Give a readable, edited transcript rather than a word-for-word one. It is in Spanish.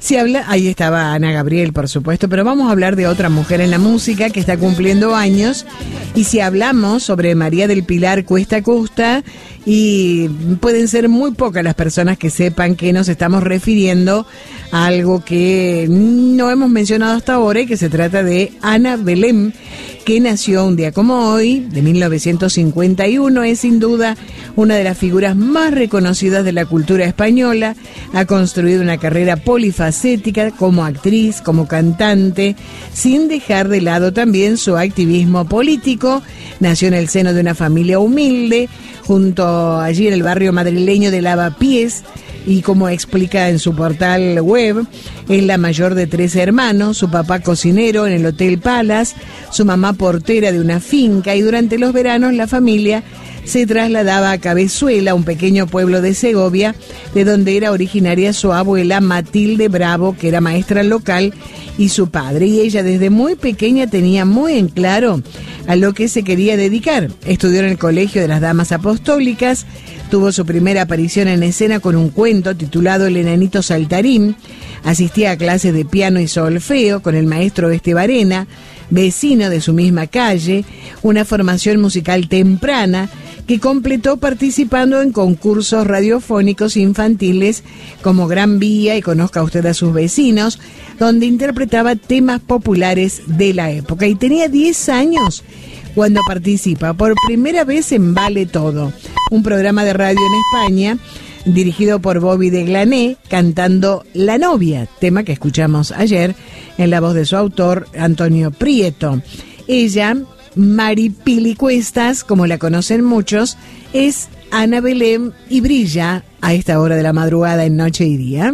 Si habla, ahí estaba Ana Gabriel, por supuesto, pero vamos a hablar de otra mujer en la música que está cumpliendo años. Y si hablamos sobre María del Pilar Cuesta Costa, y pueden ser muy pocas las personas que sepan que nos estamos refiriendo a algo que no hemos mencionado hasta ahora y que se trata de Ana Belén, que nació un día como hoy, de 1951, es sin duda una de las figuras más reconocidas de la cultura española, ha construido una carrera polifacética como actriz, como cantante, sin dejar de lado también su activismo político. Nació en el seno de una familia humilde, junto allí en el barrio madrileño de Lavapiés, y como explica en su portal web, es la mayor de 3 hermanos, su papá cocinero en el Hotel Palace, su mamá portera de una finca, y durante los veranos la familia se trasladaba a Cabezuela, un pequeño pueblo de Segovia, de donde era originaria su abuela Matilde Bravo, que era maestra local, y su padre. Y ella desde muy pequeña tenía muy en claro a lo que se quería dedicar. Estudió en el Colegio de las Damas Apostólicas, tuvo su primera aparición en escena con un cuento titulado El Enanito Saltarín, asistía a clases de piano y solfeo con el maestro Estebarena, vecino de su misma calle, una formación musical temprana que completó participando en concursos radiofónicos infantiles como Gran Vía y Conozca Usted a sus Vecinos, donde interpretaba temas populares de la época. Y tenía 10 años cuando participa por primera vez en Vale Todo, un programa de radio en España dirigido por Bobby de Glané, cantando La Novia, tema que escuchamos ayer en la voz de su autor, Antonio Prieto. Ella, Mari Pili Cuestas, como la conocen muchos, es Ana Belén y brilla a esta hora de la madrugada en Noche y Día.